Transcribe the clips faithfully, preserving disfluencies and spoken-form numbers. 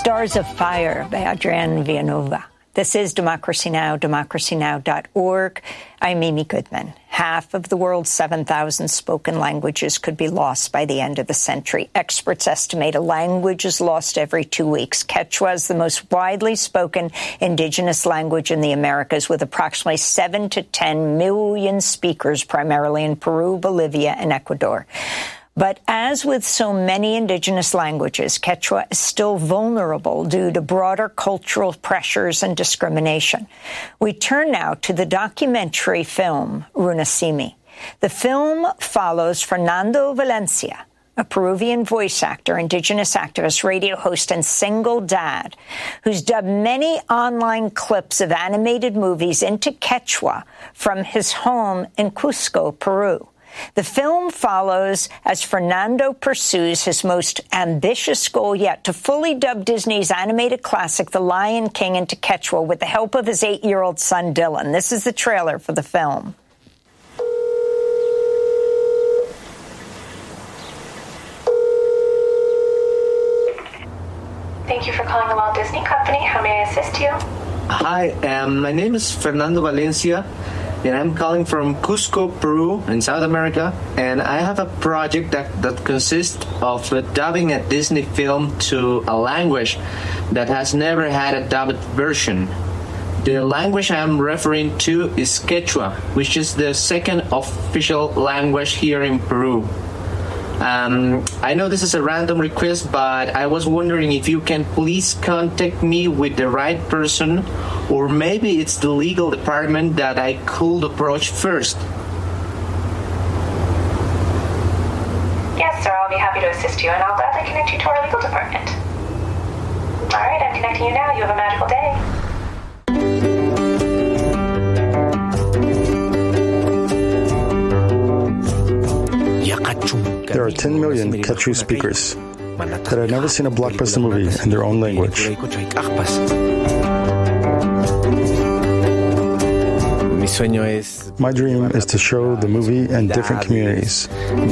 Stars of Fire by Adrienne Villanova. This is Democracy Now!, democracy now dot org. I'm Amy Goodman. Half of the world's seven thousand spoken languages could be lost by the end of the century. Experts estimate a language is lost every two weeks. Quechua is the most widely spoken indigenous language in the Americas, with approximately seven to ten million speakers, primarily in Peru, Bolivia, and Ecuador. But as with so many indigenous languages, Quechua is still vulnerable due to broader cultural pressures and discrimination. We turn now to the documentary film Runasimi. The film follows Fernando Valencia, a Peruvian voice actor, indigenous activist, radio host, and single dad, who's dubbed many online clips of animated movies into Quechua from his home in Cusco, Peru. The film follows as Fernando pursues his most ambitious goal yet, to fully dub Disney's animated classic The Lion King into Quechua with the help of his eight-year-old son, Dylan. This is the trailer for the film. Thank you for calling the Walt Disney Company. How may I assist you? Hi, um, my name is Fernando Valencia, and I'm calling from Cusco, Peru, in South America. And I have a project that, that consists of uh, dubbing a Disney film to a language that has never had a dubbed version. The language I'm referring to is Quechua, which is the second official language here in Peru. Um, I know this is a random request, but I was wondering if you can please contact me with the right person, or maybe it's the legal department that I could approach first. Yes, sir, I'll be happy to assist you, and I'll gladly connect you to our legal department. All right, I'm connecting you now. You have a magical day. There are ten million Quechua speakers that have never seen a blockbuster movie in their own language. My dream is to show the movie in different communities.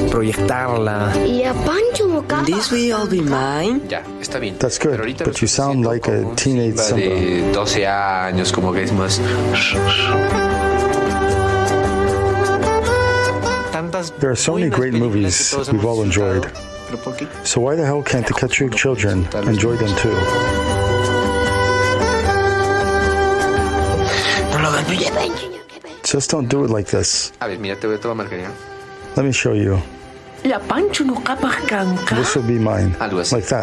This will all be mine? That's good, but you sound like a teenage Simba. There are so many great movies we've all enjoyed. So why the hell can't the Quechua children enjoy them too? Just don't do it like this. Let me show you. This will be mine. Like that.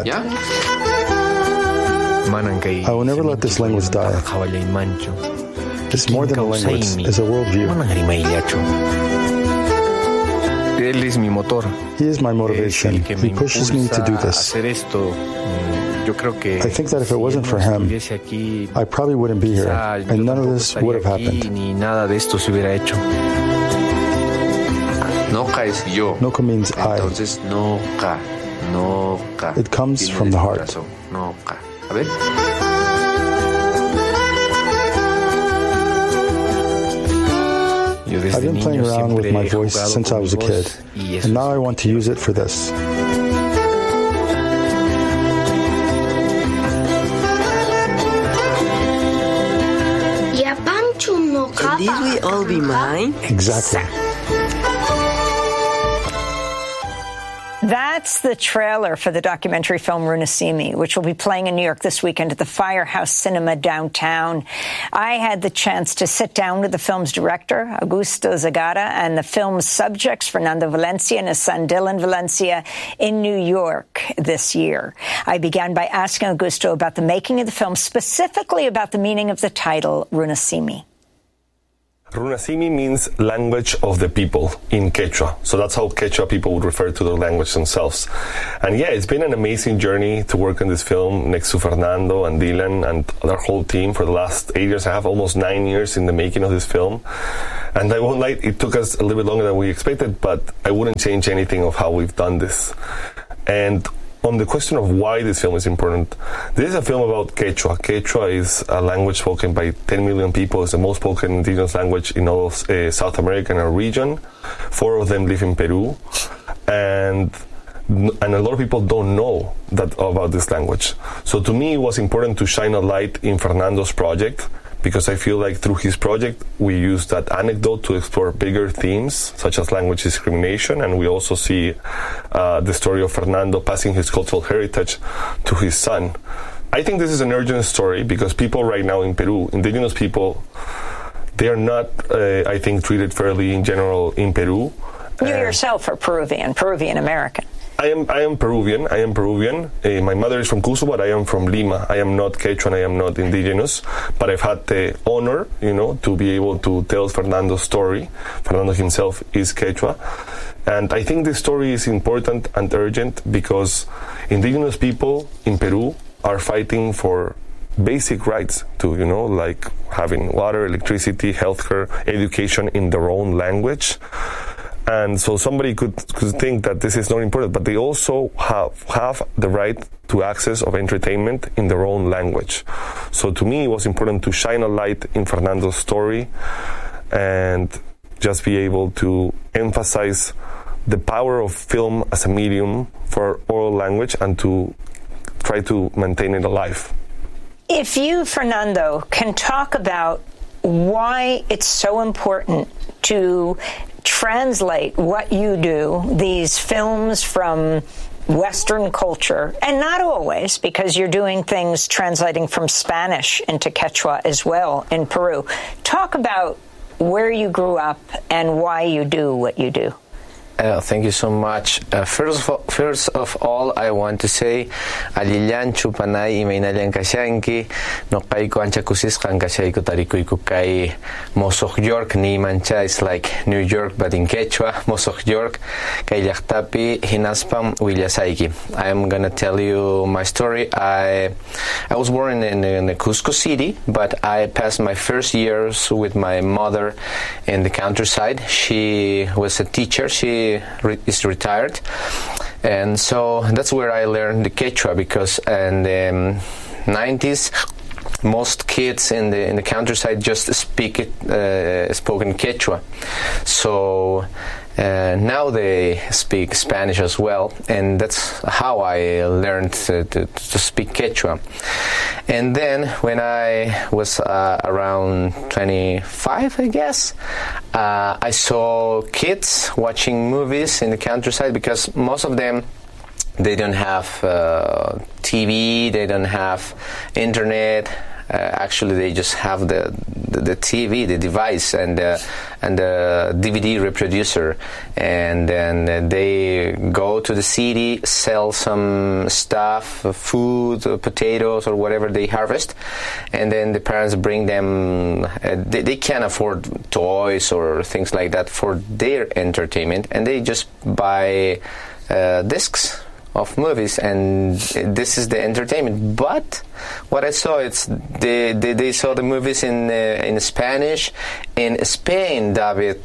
I will never let this language die. It's more than a language, it's a worldview. He is my motivation. He pushes me to do this. I think that if it wasn't for him, I probably wouldn't be here, and none of this would have happened. Noka means I. It comes from the heart. I've been playing around with my voice since I was a kid, and now I want to use it for this. And this will all be mine? Exactly. That's the trailer for the documentary film Runasimi, which will be playing in New York this weekend at the Firehouse Cinema downtown. I had the chance to sit down with the film's director, Augusto Zagara, and the film's subjects, Fernando Valencia and his son Dylan Valencia, in New York this year. I began by asking Augusto about the making of the film, specifically about the meaning of the title, Runasimi. Runasimi means language of the people in Quechua. So that's how Quechua people would refer to their language themselves. And yeah, it's been an amazing journey to work on this film next to Fernando and Dylan and our whole team for the last eight years. I have almost nine years in the making of this film. And I won't lie, it took us a little bit longer than we expected, but I wouldn't change anything of how we've done this. And on the question of why this film is important, this is a film about Quechua. Quechua is a language spoken by ten million people. It's the most spoken indigenous language in all of uh, South America and our region. Four of them live in Peru. And and a lot of people don't know that about this language. So to me, it was important to shine a light in Fernando's project, because I feel like through his project, we use that anecdote to explore bigger themes, such as language discrimination, and we also see uh, the story of Fernando passing his cultural heritage to his son. I think this is an urgent story, because people right now in Peru, indigenous people, they are not, uh, I think, treated fairly in general in Peru. You uh, yourself are Peruvian, Peruvian-American. I am I am Peruvian. I am Peruvian. Uh, my mother is from Cusco, but I am from Lima. I am not Quechua and I am not indigenous. But I've had the honor, you know, to be able to tell Fernando's story. Fernando himself is Quechua. And I think this story is important and urgent because indigenous people in Peru are fighting for basic rights too, you know, like having water, electricity, healthcare, education in their own language. And so somebody could, could think that this is not important, but they also have, have the right to access of entertainment in their own language. So to me, it was important to shine a light in Fernando's story and just be able to emphasize the power of film as a medium for oral language and to try to maintain it alive. If you, Fernando, can talk about why it's so important to translate what you do, these films from Western culture, and not always, because you're doing things translating from Spanish into Quechua as well in Peru. Talk about where you grew up and why you do what you do. Uh, thank you so much. Uh, first, of all, first of all, I want to say, Alilyan chupanay imaynalyan kasyanki, no kaiko ancha kusis kan kasyayko tarikuiku kay Mosok York ni mancha is like New York but in Quechua, Mosok York, kay llaqtapi hinaspam willasaiki. I am gonna tell you my story. I I was born in, in the Cusco city, but I passed my first years with my mother in the countryside. She was a teacher. She is retired, and so that's where I learned the Quechua, because in the um, nineties most kids in the in the countryside just speak it uh, spoken Quechua. So uh, now they speak Spanish as well, and that's how I learned to, to, to speak Quechua. And then when I was uh, around twenty-five, I guess, uh, I saw kids watching movies in the countryside, because most of them, they don't have uh, T V, they don't have internet. Uh, actually, they just have the, the the T V, the device, and the and the D V D reproducer, and then they go to the city, sell some stuff, food, potatoes, or whatever they harvest, and then the parents bring them. Uh, they, they can't afford toys or things like that for their entertainment, and they just buy uh, discs of movies, and this is the entertainment. But what I saw, it's they they, they saw the movies in uh, in Spanish, in Spain, David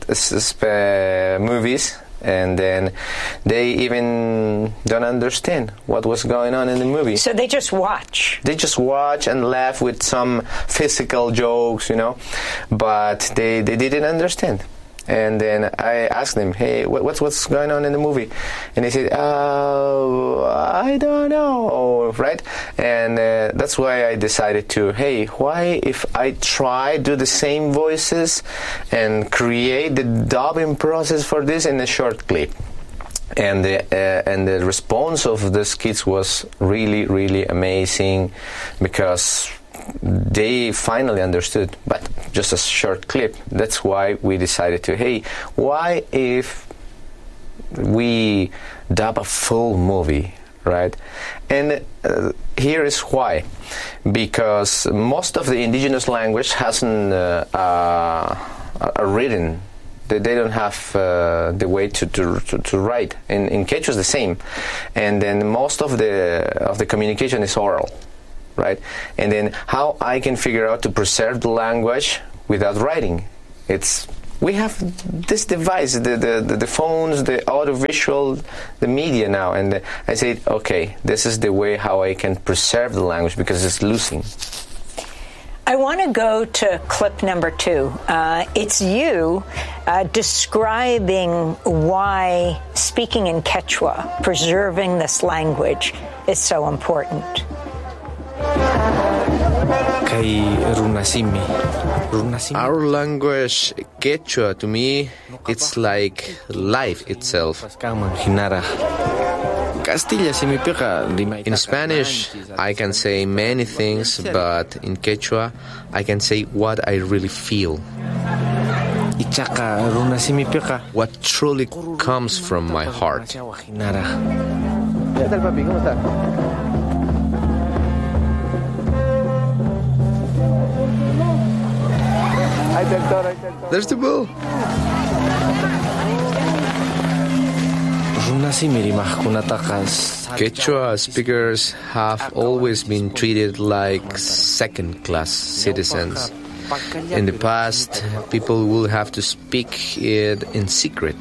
uh, movies, and then they even don't understand what was going on in the movie. So they just watch. They just watch and laugh with some physical jokes, you know, but they they didn't understand. And then I asked them, hey, what's what's going on in the movie? And they said, oh, I don't know, right? And uh, that's why I decided to, hey, why if I try do the same voices and create the dubbing process for this in a short clip? And the uh, and the response of these kids was really, really amazing, because they finally understood, but just a short clip. That's why we decided to, hey, why if we dub a full movie, right? And uh, here is why. Because most of the indigenous language hasn't uh, uh, a written. They, they don't have uh, the way to, to, to, to write. In, in Quechua is the same. And then most of the of the communication is oral. Right, and then how I can figure out to preserve the language without writing. It's we have this device, the the, the phones, the audiovisual, the media now, and I said, okay, this is the way how I can preserve the language, because it's losing. I I want to go to clip number two. Uh, it's you uh, describing why speaking in Quechua, preserving this language, is so important. Our language, Quechua, to me, it's like life itself. In Spanish, I can say many things, but in Quechua, I can say what I really feel. What truly comes from my heart. There's the bull. Quechua speakers have always been treated like second-class citizens. In the past, people will have to speak it in secret.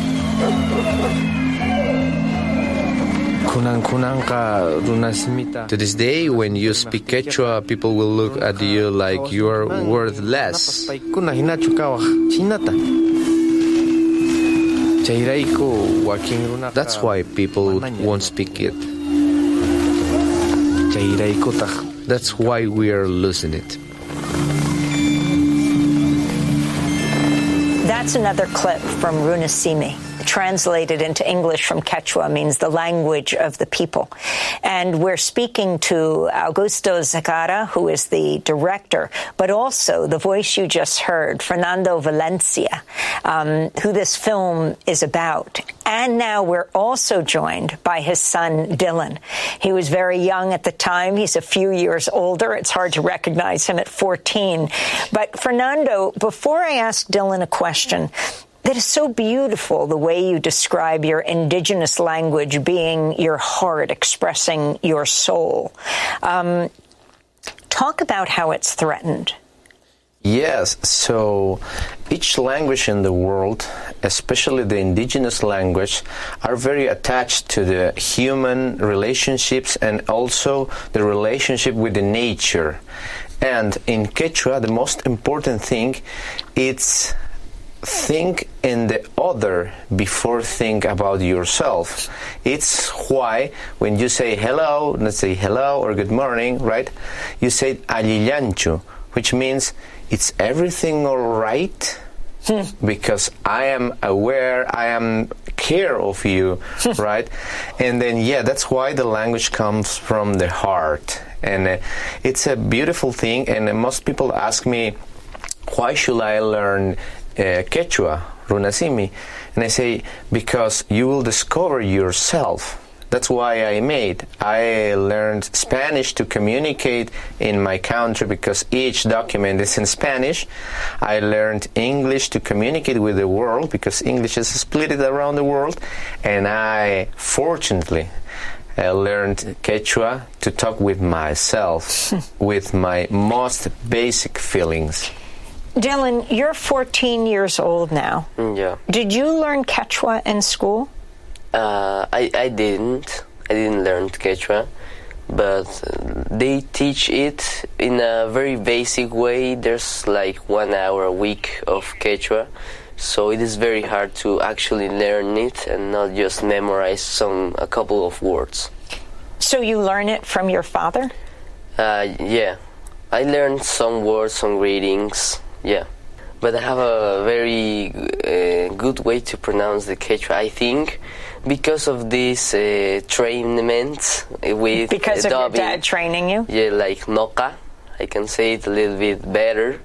To this day, when you speak Quechua, people will look at you like you are worth less. That's why people won't speak it. That's why we are losing it. That's another clip from Runasimi. Translated into English from Quechua means the language of the people. And we're speaking to Augusto Zagara, who is the director, but also the voice you just heard, Fernando Valencia, um, who this film is about. And now we're also joined by his son, Dylan. He was very young at the time. He's a few years older. It's hard to recognize him at fourteen. But Fernando, before I ask Dylan a question, that is so beautiful, the way you describe your indigenous language being your heart, expressing your soul. Um, talk about how it's threatened. Yes, so each language in the world, especially the indigenous language, are very attached to the human relationships and also the relationship with the nature. And in Quechua, the most important thing is think in the other before think about yourself. It's why when you say hello, let's say hello or good morning, right? You say alillanchu, which means it's everything all right? Because I am aware, I am care of you, right? And then, yeah, that's why the language comes from the heart. And uh, it's a beautiful thing. And uh, most people ask me, why should I learn Uh, Quechua, Runasimi? And I say, because you will discover yourself. That's why I made. I learned Spanish to communicate in my country because each document is in Spanish. I learned English to communicate with the world because English is split around the world. And I, fortunately, I learned Quechua to talk with myself, with my most basic feelings. Dylan, you're fourteen years old now. Yeah. Did you learn Quechua in school? Uh, I, I didn't. I didn't learn Quechua, but they teach it in a very basic way. There's like one hour a week of Quechua, so it is very hard to actually learn it and not just memorize some a couple of words. So you learn it from your father? Uh, yeah. I learned some words, some readings. Yeah, but I have a very uh, good way to pronounce the Quechua, I think, because of this uh, trainment with Because uh, of dubbing. your dad training you? Yeah, like Noka, I can say it a little bit better.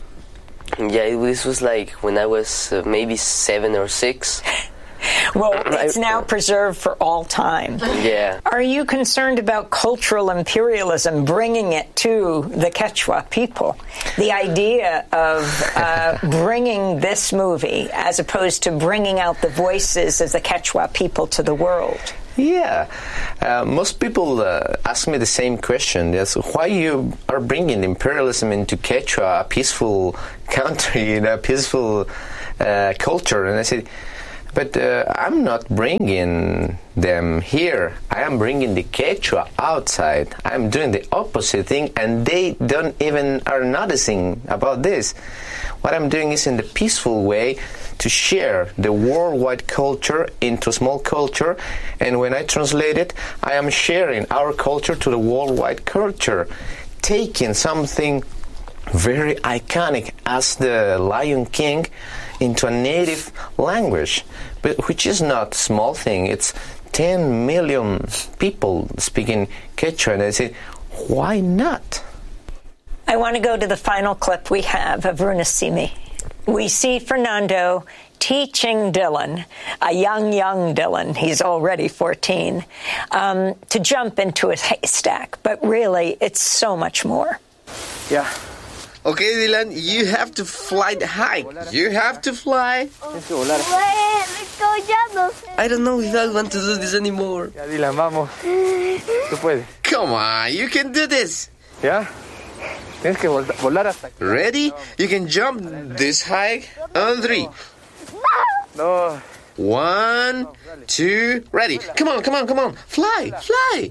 Yeah, this was like when I was uh, maybe seven or six. Well, it's now preserved for all time. Yeah. Are you concerned about cultural imperialism, bringing it to the Quechua people? The idea of uh, bringing this movie as opposed to bringing out the voices of the Quechua people to the world? Yeah, uh, most people uh, ask me the same question. That's why you are bringing imperialism into Quechua, a peaceful country, a peaceful uh, culture. And I said, But uh, I'm not bringing them here. I am bringing the Quechua outside. I'm doing the opposite thing, and they don't even are noticing about this. What I'm doing is in the peaceful way to share the worldwide culture into small culture, and when I translate it, I am sharing our culture to the worldwide culture, taking something very iconic as the Lion King into a native language, but which is not a small thing. It's ten million people speaking Quechua, and I say, why not? I want to go to the final clip we have of Runasimi. We see Fernando teaching Dylan, a young, young Dylan, he's already fourteen, um, to jump into a haystack, but really it's so much more. Yeah. Okay, Dylan, you have to fly the high. You have to fly. Let's go, ya. I don't know if I want to do this anymore. Ya, Dylan, vamos. Tú puedes. Come on, you can do this. Yeah? Tienes que volar hasta aquí. Ready? You can jump this high on three. No. One, two, ready. Come on, come on, come on. Fly, fly.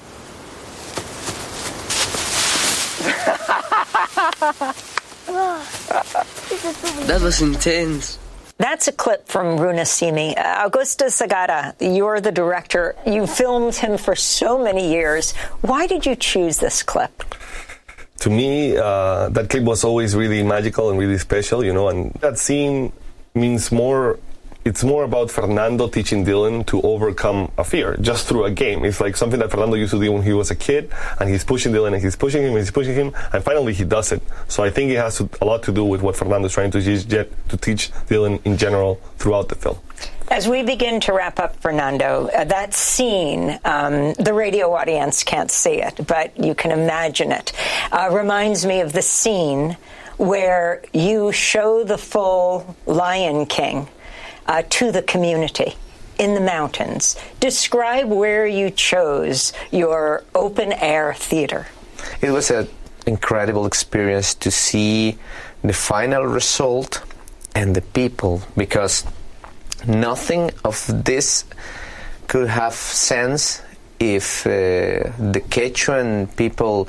That was intense. That's a clip from Runasimi. Uh, Augusto Zagara, you're the director. You filmed him for so many years. Why did you choose this clip? To me, uh, that clip was always really magical and really special, you know, and that scene means more, it's more about Fernando teaching Dylan to overcome a fear just through a game. It's like something that Fernando used to do when he was a kid, and he's pushing Dylan, and he's pushing him, and he's pushing him, and finally he does it. So I think it has to, a lot to do with what Fernando's trying to teach, to teach Dylan in general throughout the film. As we begin to wrap up, Fernando, uh, that scene, um, the radio audience can't see it, but you can imagine it, uh, reminds me of the scene where you show the full Lion King uh, to the community in the mountains. Describe where you chose your open-air theater. It was an incredible experience to see the final result and the people, because nothing of this could have sense if uh, the Quechuan people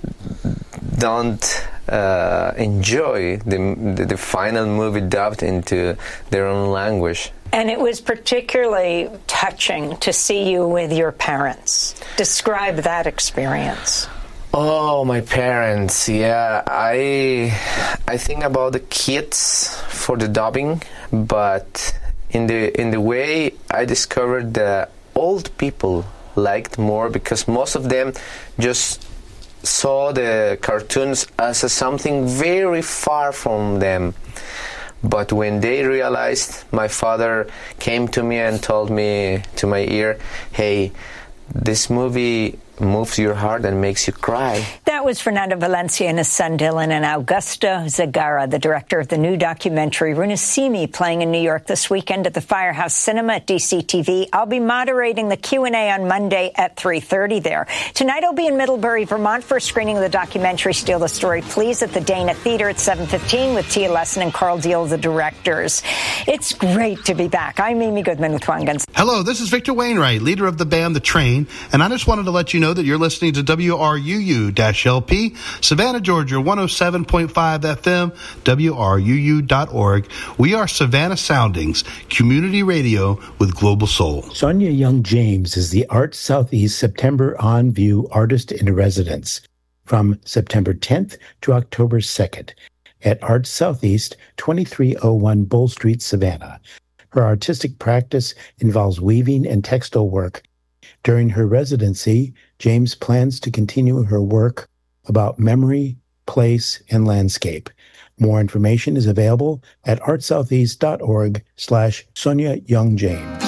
don't uh, enjoy the, the the final movie dubbed into their own language. And it was particularly touching to see you with your parents. Describe that experience. Oh, my parents, yeah. I I think about the kids for the dubbing, but in the in the way I discovered the old people liked more, because most of them just saw the cartoons as a something very far from them. But when they realized, my father came to me and told me to my ear, hey, this movie moves your heart and makes you cry. That was Fernando Valencia and his son Dylan, and Augusto Zagara, the director of the new documentary Runasimi, playing in New York this weekend at the Firehouse Cinema at D C T V. I'll be moderating the Q and A on Monday at three thirty there. Tonight I'll be in Middlebury, Vermont for a screening of the documentary Steal the Story, Please at the Dana Theater at seven fifteen with Tia Lesson and Carl Deal, the directors. It's great to be back. I'm Amy Goodman with Juan Gonzalez. Hello, this is Victor Wainwright, leader of the band The Train, and I just wanted to let you know that you're listening to W R U U L P, Savannah, Georgia, one oh seven point five F M, W R U U dot org. We are Savannah Soundings, community radio with global soul. Sonia Young James is the Art Southeast September On View Artist in Residence from September tenth to October second at Art Southeast, twenty-three oh one Bull Street, Savannah. Her artistic practice involves weaving and textile work. During her residency, James plans to continue her work about memory, place, and landscape. More information is available at artsoutheast dot org slash Sonia Young James.